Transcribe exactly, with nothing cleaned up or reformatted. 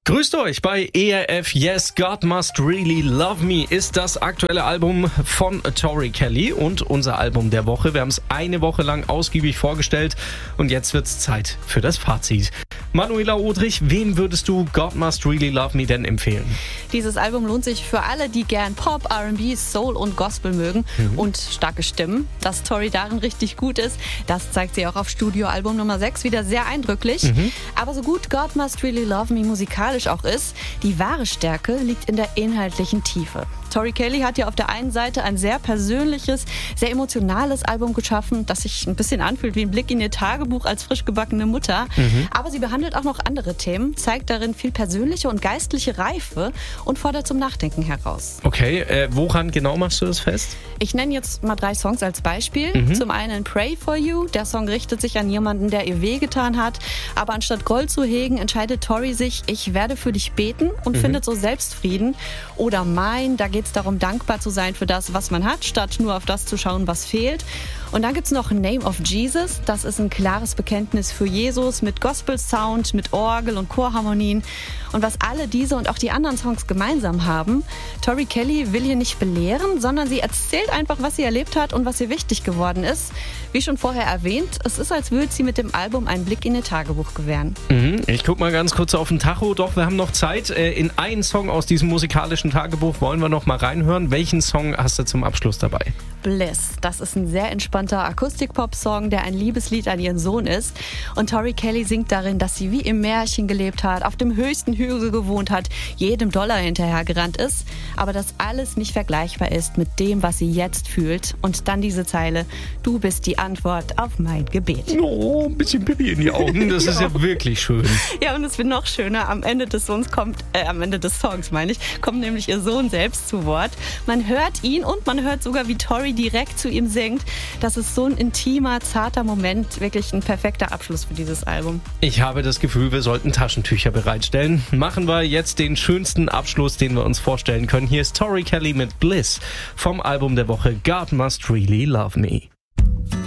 Grüßt euch bei E R F. Yes, God Must Really Love Me ist das aktuelle Album von Tori Kelly und unser Album der Woche. Wir haben es eine Woche lang ausgiebig vorgestellt und jetzt wird's Zeit für das Fazit. Manuela Odrich, wem würdest du God Must Really Love Me denn empfehlen? Dieses Album lohnt sich für alle, die gern Pop, R and B, Soul und Gospel mögen mhm. und starke Stimmen. Dass Tori darin richtig gut ist, das zeigt sie auch auf Studioalbum Nummer sechs wieder sehr eindrücklich. Mhm. Aber so gut God Must Really Love Me musikalisch auch ist, die wahre Stärke liegt in der inhaltlichen Tiefe. Tori Kelly hat ja auf der einen Seite ein sehr persönliches, sehr emotionales Album geschaffen, das sich ein bisschen anfühlt wie ein Blick in ihr Tagebuch als frisch gebackene Mutter. Mhm. Aber sie behandelt auch noch andere Themen, zeigt darin viel persönliche und geistliche Reife und fordert zum Nachdenken heraus. Okay, äh, woran genau machst du das fest? Ich nenne jetzt mal drei Songs als Beispiel. Mhm. Zum einen Pray for You. Der Song richtet sich an jemanden, der ihr wehgetan hat. Aber anstatt Groll zu hegen, entscheidet Tori sich, ich werde für dich beten und mhm. findet so Selbstfrieden. Oder Mein, da geht es darum, dankbar zu sein für das, was man hat, statt nur auf das zu schauen, was fehlt. Und dann gibt es noch Name of Jesus. Das ist ein klares Bekenntnis für Jesus mit Gospel-Sound, mit Orgel und Chorharmonien. Und was alle diese und auch die anderen Songs gemeinsam haben, Tori Kelly will hier nicht belehren, sondern sie erzählt einfach, was sie erlebt hat und was ihr wichtig geworden ist. Wie schon vorher erwähnt, es ist, als würde sie mit dem Album einen Blick in ihr Tagebuch gewähren. Mhm. Ich guck mal ganz kurz auf den Tacho, doch wir haben noch Zeit. In einen Song aus diesem musikalischen Tagebuch wollen wir noch mal reinhören. Welchen Song hast du zum Abschluss dabei? Bliss. Das ist ein sehr entspannter Akustik-Pop-Song, der ein Liebeslied an ihren Sohn ist. Und Tori Kelly singt darin, dass sie wie im Märchen gelebt hat, auf dem höchsten Hügel gewohnt hat, jedem Dollar hinterhergerannt ist, aber dass alles nicht vergleichbar ist mit dem, was sie jetzt fühlt. Und dann diese Zeile: Du bist die Antwort auf mein Gebet. Oh, ein bisschen Pipi in die Augen, das ja. ist ja wirklich schön. Ja, und es wird noch schöner. Am Ende des Songs kommt, äh, am Ende des Songs meine ich, kommt nämlich ihr Sohn selbst zu Wort. Man hört ihn und man hört sogar, wie Tori direkt zu ihm singt. Das ist so ein intimer, zarter Moment, wirklich ein perfekter Abschluss für dieses Album. Ich habe das Gefühl, wir sollten Taschentücher bereitstellen. Machen wir jetzt den schönsten Abschluss, den wir uns vorstellen können. Hier ist Tori Kelly mit Bliss vom Album der Woche God Must Really Love Me.